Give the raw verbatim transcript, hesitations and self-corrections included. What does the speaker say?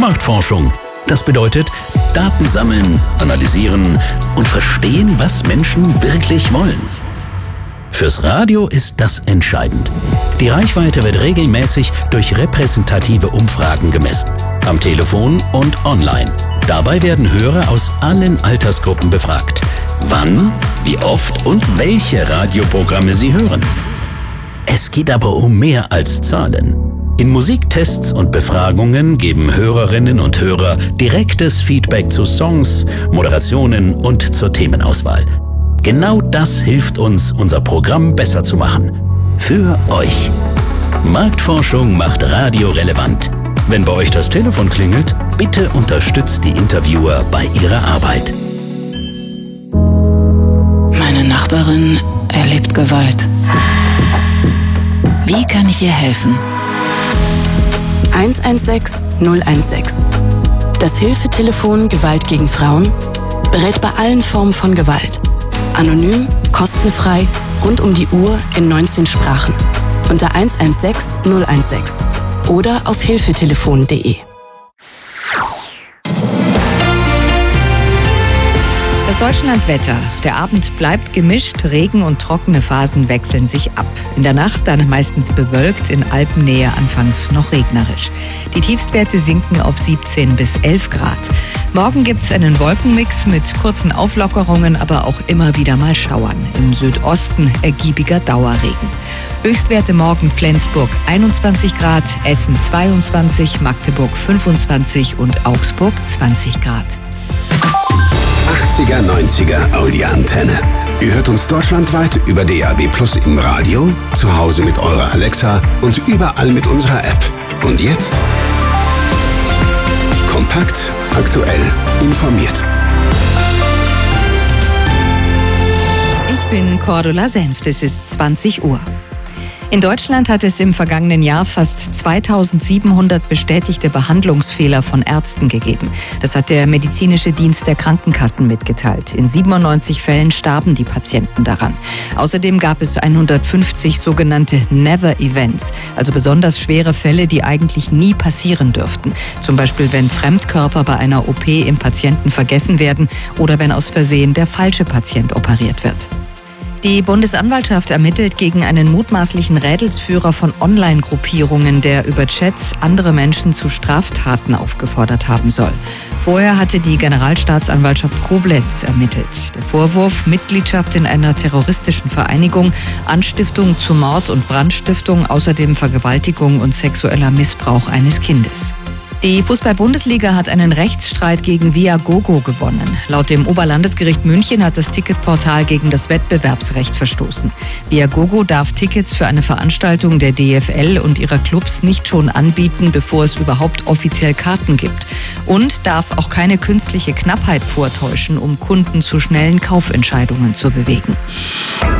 Marktforschung. Das bedeutet, Daten sammeln, analysieren und verstehen, was Menschen wirklich wollen. Fürs Radio ist das entscheidend. Die Reichweite wird regelmäßig durch repräsentative Umfragen gemessen. Am Telefon und online. Dabei werden Hörer aus allen Altersgruppen befragt. Wann, wie oft und welche Radioprogramme sie hören. Es geht aber um mehr als Zahlen. In Musiktests und Befragungen geben Hörerinnen und Hörer direktes Feedback zu Songs, Moderationen und zur Themenauswahl. Genau das hilft uns, unser Programm besser zu machen. Für euch. Marktforschung macht Radio relevant. Wenn bei euch das Telefon klingelt, bitte unterstützt die Interviewer bei ihrer Arbeit. Meine Nachbarin erlebt Gewalt. Wie kann ich ihr helfen? eins eins sechs null eins sechs. Das Hilfetelefon Gewalt gegen Frauen berät bei allen Formen von Gewalt. Anonym, kostenfrei, rund um die Uhr in neunzehn Sprachen. Unter eins eins sechs null eins sechs oder auf hilfetelefon punkt de. Das Deutschlandwetter. Der Abend bleibt gemischt, Regen und trockene Phasen wechseln sich ab. In der Nacht dann meistens bewölkt, in Alpennähe anfangs noch regnerisch. Die Tiefstwerte sinken auf siebzehn bis elf Grad. Morgen gibt es einen Wolkenmix mit kurzen Auflockerungen, aber auch immer wieder mal Schauern. Im Südosten ergiebiger Dauerregen. Höchstwerte morgen Flensburg einundzwanzig Grad, Essen zweiundzwanzig, Magdeburg fünfundzwanzig und Augsburg zwanzig Grad. achtziger, neunziger Audi-Antenne. Ihr hört uns deutschlandweit über D A B Plus im Radio, zu Hause mit eurer Alexa und überall mit unserer App. Und jetzt? Kompakt, aktuell, informiert. Ich bin Cordula Senft, es ist zwanzig Uhr. In Deutschland hat es im vergangenen Jahr fast zweitausendsiebenhundert bestätigte Behandlungsfehler von Ärzten gegeben. Das hat der medizinische Dienst der Krankenkassen mitgeteilt. In siebenundneunzig Fällen starben die Patienten daran. Außerdem gab es hundertfünfzig sogenannte Never-Events, also besonders schwere Fälle, die eigentlich nie passieren dürften. Zum Beispiel, wenn Fremdkörper bei einer O P im Patienten vergessen werden oder wenn aus Versehen der falsche Patient operiert wird. Die Bundesanwaltschaft ermittelt gegen einen mutmaßlichen Rädelsführer von Online-Gruppierungen, der über Chats andere Menschen zu Straftaten aufgefordert haben soll. Vorher hatte die Generalstaatsanwaltschaft Koblenz ermittelt. Der Vorwurf: Mitgliedschaft in einer terroristischen Vereinigung, Anstiftung zu Mord und Brandstiftung, außerdem Vergewaltigung und sexueller Missbrauch eines Kindes. Die Fußball-Bundesliga hat einen Rechtsstreit gegen Viagogo gewonnen. Laut dem Oberlandesgericht München hat das Ticketportal gegen das Wettbewerbsrecht verstoßen. Viagogo darf Tickets für eine Veranstaltung der D F L und ihrer Clubs nicht schon anbieten, bevor es überhaupt offiziell Karten gibt. Und darf auch keine künstliche Knappheit vortäuschen, um Kunden zu schnellen Kaufentscheidungen zu bewegen.